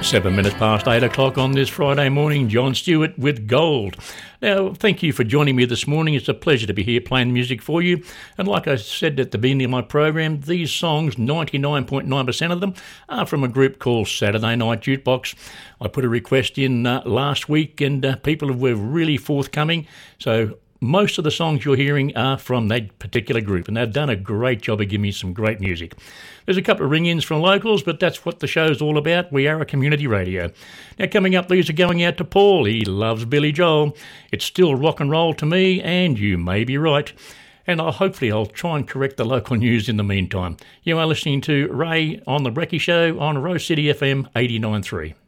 7 minutes past 8 o'clock on this Friday morning. John Stewart with Gold. Now, thank you for joining me this morning. It's a pleasure to be here playing music for you. And like I said at the beginning of my program, these songs, 99.9% of them, are from a group called Saturday Night Jukebox. I put a request in last week and people were really forthcoming. So most of the songs you're hearing are from that particular group, and they've done a great job of giving me some great music. There's a couple of ring-ins from locals, but that's what the show's all about. We are a community radio. Now, coming up, these are going out to Paul. He loves Billy Joel. It's still rock and roll to me, and you may be right. And hopefully I'll try and correct the local news in the meantime. You are listening to Ray on the Brecky Show on Rose City FM 89.3.